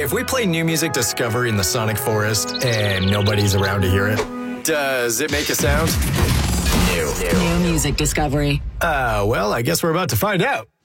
Okay, if we play New Music Discovery in the Sonic Forest and nobody's around to hear it, does it make a sound? New Music Discovery. Well, I guess we're about to find out.